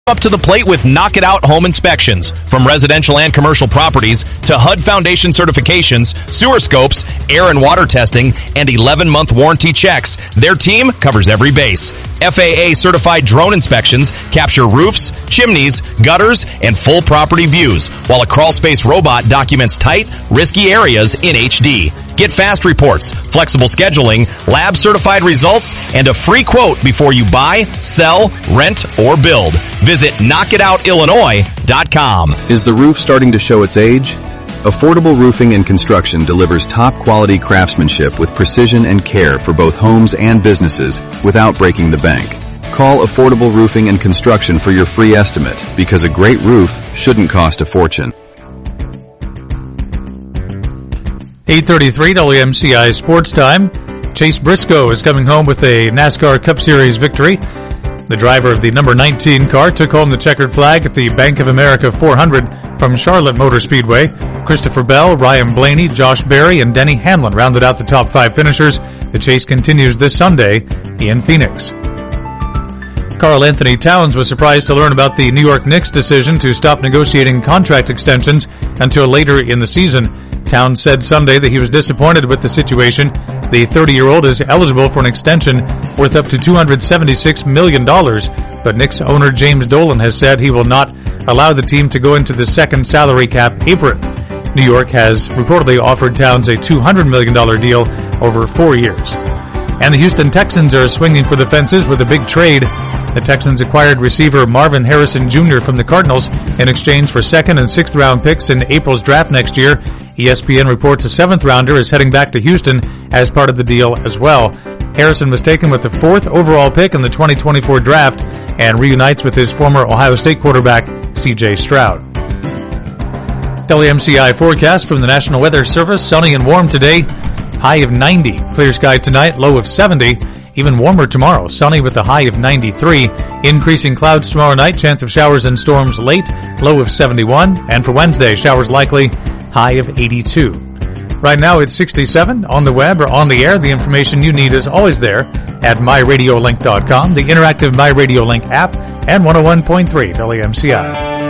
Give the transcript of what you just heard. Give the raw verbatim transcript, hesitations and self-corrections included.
Up to the plate with Knock It Out home inspections. From residential and commercial properties to H U D Foundation certifications, sewer scopes, air and water testing, and eleven-month warranty checks, their team covers every base. F A A-certified drone inspections capture roofs, chimneys, gutters, and full property views, while a crawlspace robot documents tight, risky areas in H D. Get fast reports, flexible scheduling, lab-certified results, and a free quote before you buy, sell, rent, or build. Visit knock it out illinois dot com. Is the roof starting to show its age? Affordable Roofing and Construction delivers top-quality craftsmanship with precision and care for both homes and businesses without breaking the bank. Call Affordable Roofing and Construction for your free estimate, because a great roof shouldn't cost a fortune. eight thirty-three W M C I Sports Time. Chase Briscoe is coming home with a NASCAR Cup Series victory. The driver of the number nineteen car took home the checkered flag at the Bank of America four hundred from Charlotte Motor Speedway. Christopher Bell, Ryan Blaney, Josh Berry, and Denny Hamlin rounded out the top five finishers. The chase continues this Sunday in Phoenix. Karl Anthony Towns was surprised to learn about the New York Knicks' decision to stop negotiating contract extensions until later in the season. Towns said Sunday that he was disappointed with the situation. The thirty-year-old is eligible for an extension worth up to two hundred seventy-six million dollars, but Knicks owner James Dolan has said he will not allow the team to go into the second salary cap apron. New York has reportedly offered Towns a two hundred million dollars deal over four years. And the Houston Texans are swinging for the fences with a big trade. The Texans acquired receiver Marvin Harrison Junior from the Cardinals in exchange for second and sixth round picks in April's draft next year. E S P N reports a seventh rounder is heading back to Houston as part of the deal as well. Harrison was taken with the fourth overall pick in the twenty twenty-four draft and reunites with his former Ohio State quarterback C J Stroud. W M C I forecast from the National Weather Service: sunny and warm today, high of ninety. Clear sky tonight, low of seventy. Even warmer tomorrow, sunny with a high of ninety-three. Increasing clouds tomorrow night, chance of showers and storms late, low of seventy-one. And for Wednesday, showers likely, high of eighty-two. Right now it's sixty-seven. On the web or on the air, the information you need is always there at my radio link dot com, the interactive MyRadiolink app, and one oh one point three W M C I.